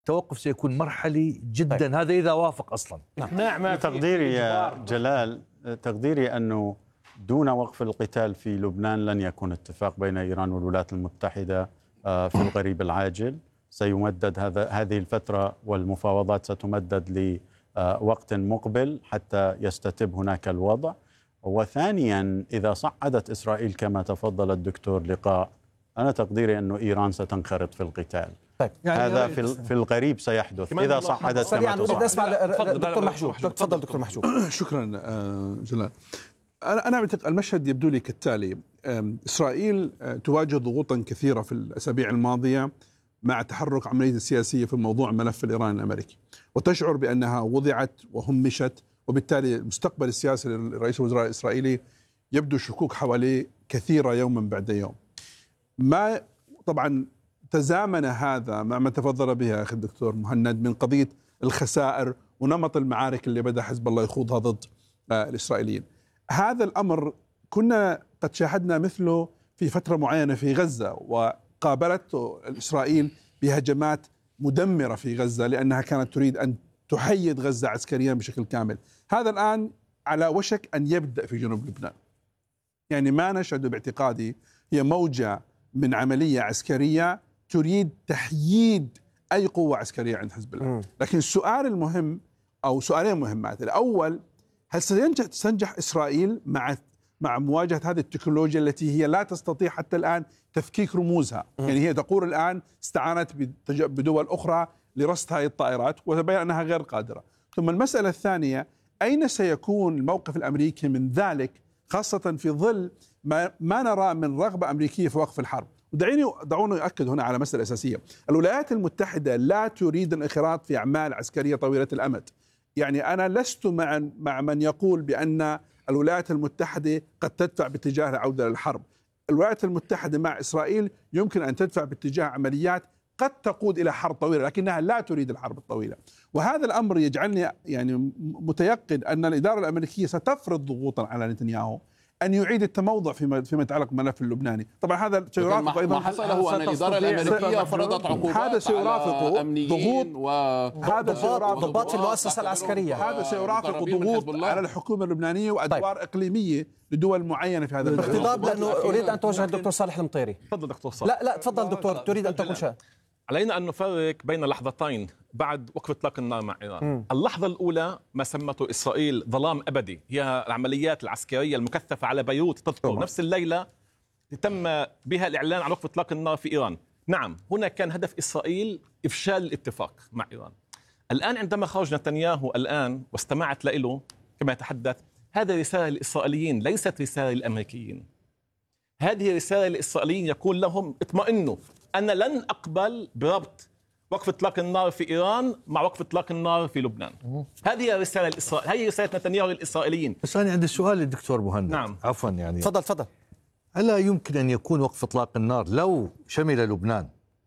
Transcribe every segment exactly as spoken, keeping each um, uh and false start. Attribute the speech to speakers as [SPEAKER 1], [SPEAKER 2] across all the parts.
[SPEAKER 1] التوقف سيكون مرحلي جدا. طيب. هذا إذا وافق أصلا.
[SPEAKER 2] نعم. تقديري يا جلال، تقديري أنه دون وقف القتال في لبنان لن يكون اتفاق بين إيران والولايات المتحدة في القريب العاجل. سيمدد هذا هذه الفترة، والمفاوضات ستمدد لوقت مقبل حتى يستتب هناك الوضع. وثانيا، إذا صعدت إسرائيل كما تفضل الدكتور لقاء، أنا تقديري أنه إيران ستنخرط في القتال.
[SPEAKER 3] طيب.
[SPEAKER 2] يعني هذا في في القريب سيحدث إذا صعدت كما تصعد.
[SPEAKER 3] اسمع دكتور محجوب. تفضل دكتور محجوب.
[SPEAKER 4] شكرا جلال. أنا أنا أعتقد المشهد يبدو لي كالتالي: إسرائيل تواجه ضغوطا كثيرة في الأسابيع الماضية مع تحرك عملية السياسية في موضوع الملف الإيراني الأمريكي، وتشعر بأنها وضعت وهمشت، وبالتالي المستقبل السياسي لرئيس الوزراء الإسرائيلي يبدو شكوك حواليه كثيرة يوما بعد يوم. ما طبعا تزامن هذا مع ما تفضل به أخي الدكتور مهند من قضية الخسائر ونمط المعارك اللي بدأ حزب الله يخوضها ضد الإسرائيليين. هذا الأمر كنا قد شاهدنا مثله في فترة معينة في غزة، وقابلته إسرائيل بهجمات مدمرة في غزة لأنها كانت تريد أن تحيد غزة عسكريا بشكل كامل. هذا الآن على وشك أن يبدأ في جنوب لبنان. يعني ما نشهد باعتقادي هي موجة من عملية عسكرية تريد تحييد أي قوة عسكرية عند حزب الله. لكن السؤال المهم أو سؤالين مهمات: الأول، هل سينجح تنجح إسرائيل مع مع مواجهة هذه التكنولوجيا التي هي لا تستطيع حتى الآن تفكيك رموزها؟ يعني هي تقول الآن استعانت بدول أخرى لرصد هذه الطائرات وتبين أنها غير قادرة. ثم المسألة الثانية: أين سيكون الموقف الأمريكي من ذلك، خاصة في ظل ما, ما نرى من رغبة أمريكية في وقف الحرب؟ ودعيني دعوني أؤكد هنا على مسألة أساسية: الولايات المتحدة لا تريد الانخراط في أعمال عسكرية طويلة الأمد. يعني أنا لست مع مع من يقول بأن الولايات المتحدة قد تدفع باتجاه العودة للحرب. الولايات المتحدة مع إسرائيل يمكن أن تدفع باتجاه عمليات قد تقود إلى حرب طويلة، لكنها لا تريد الحرب الطويلة. وهذا الأمر يجعلني يعني متيقن أن الإدارة الأمريكية ستفرض ضغوطا على نتنياهو أن يعيد التموضع فيما فيما يتعلق بالملف اللبناني. طبعا هذا سيرافق أيضا
[SPEAKER 5] ما حصل هو أن الإدارة الأمريكية فرضت عقوبات
[SPEAKER 4] هذا سيرافق
[SPEAKER 5] ضغوط
[SPEAKER 4] هذا سيرافق
[SPEAKER 3] ضباط في المؤسسة العسكرية.
[SPEAKER 4] هذا سيرافق ضغوط على الحكومة اللبنانية وأدوار طيب. إقليمية لدول معينة في هذا المجال.
[SPEAKER 3] باقتضاب، لأنه أريد أن توجه الدكتور صالح المطيري.
[SPEAKER 6] تفضل دكتور صالح.
[SPEAKER 3] لا لا تفضل دكتور، تريد أن تقول شيء.
[SPEAKER 6] علينا أن نفرق بين لحظتين بعد وقف إطلاق النار مع إيران. م. اللحظة الأولى ما سمته إسرائيل ظلام أبدي، هي العمليات العسكرية المكثفة على بيروت. تذكر طبعا. نفس الليلة تم بها الإعلان عن وقف إطلاق النار في إيران. نعم، هنا كان هدف إسرائيل إفشال الاتفاق مع إيران. الآن عندما خرج نتنياهو الآن واستمعت له كما يتحدث، هذا رسالة للإسرائيليين ليست رسالة للأمريكيين. هذه رسالة للإسرائيليين يقول لهم اطمئنوا، أنا لن أقبل بربط وقف إطلاق النار في إيران مع وقف إطلاق النار في لبنان. هذه رسالة الإسرائيل، هذه رسالة نتنياهو للإسرائيليين.
[SPEAKER 1] بس أنا عندي سؤال للدكتور مهند.
[SPEAKER 6] نعم.
[SPEAKER 1] عفوا يعني.
[SPEAKER 3] تفضل تفضل.
[SPEAKER 1] ألا يمكن أن يكون وقف إطلاق النار لو شمل لبنان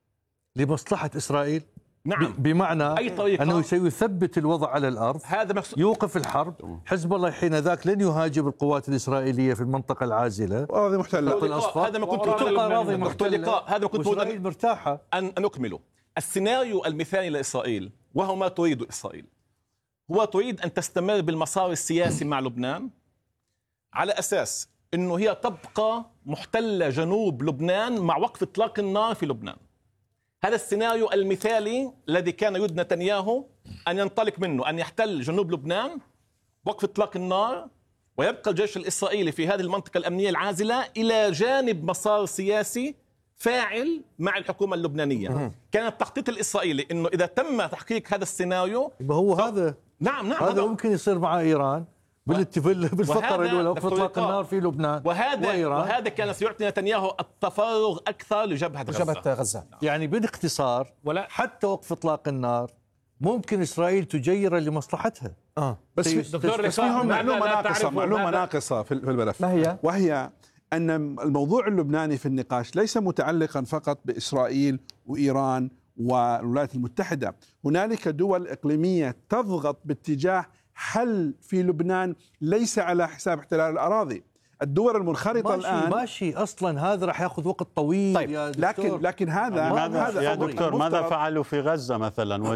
[SPEAKER 1] لمصلحة إسرائيل؟
[SPEAKER 6] نعم.
[SPEAKER 1] بمعنى
[SPEAKER 6] أي طريقة؟
[SPEAKER 1] أنه سيثبت الوضع على الأرض،
[SPEAKER 6] هذا مقصود.
[SPEAKER 1] يوقف الحرب، حزب الله حين ذاك لن يهاجم القوات الإسرائيلية في المنطقة العازلة،
[SPEAKER 4] أراضي محتلة.
[SPEAKER 6] هذا ما كنت
[SPEAKER 1] أراضي محتلة،
[SPEAKER 6] هذا كنت
[SPEAKER 1] إسرائيل مرتاحة.
[SPEAKER 6] أن نكمله. السيناريو المثالي لإسرائيل وهو ما تريد إسرائيل، هو تريد أن تستمر بالمسار السياسي مع لبنان على أساس أنه هي تبقى محتلة جنوب لبنان مع وقف إطلاق النار في لبنان. هذا السيناريو المثالي الذي كان يريد نتنياهو أن ينطلق منه، أن يحتل جنوب لبنان، وقف إطلاق النار، ويبقى الجيش الإسرائيلي في هذه المنطقة الأمنية العازلة إلى جانب مسار سياسي فاعل مع الحكومة اللبنانية. كان التخطيط الإسرائيلي أنه إذا تم تحقيق هذا السيناريو
[SPEAKER 1] هو هذا
[SPEAKER 6] نعم نعم
[SPEAKER 1] هذا ممكن يصير مع إيران بالفترة الأولى وقف إطلاق النار في لبنان
[SPEAKER 6] وهذا وإيران. وهذا كان سيعطي نتنياهو التفرغ أكثر لجبهة غزة.
[SPEAKER 3] جبهة غزة.
[SPEAKER 1] يعني باختصار ولا حتى وقف إطلاق النار ممكن إسرائيل تجير لمصلحتها.
[SPEAKER 4] آه. بس دكتور بس فيهم معلومة ناقصة معلومة ناقصة في الملف.
[SPEAKER 3] ما هي؟
[SPEAKER 4] وهي أن الموضوع اللبناني في النقاش ليس متعلقا فقط بإسرائيل وإيران والولايات المتحدة. هنالك دول إقليمية تضغط باتجاه حل في لبنان ليس على حساب احتلال الأراضي. الدول المنخرطة
[SPEAKER 1] ماشي
[SPEAKER 4] الآن
[SPEAKER 1] ماشي اصلا هذا راح ياخذ وقت طويل
[SPEAKER 3] طيب،
[SPEAKER 1] يا دكتور.
[SPEAKER 4] لكن لكن هذا
[SPEAKER 2] ماذا
[SPEAKER 4] هذا
[SPEAKER 2] يا
[SPEAKER 4] أمر
[SPEAKER 2] دكتور ماذا
[SPEAKER 4] مفترض.
[SPEAKER 2] فعلوا في غزة مثلا؟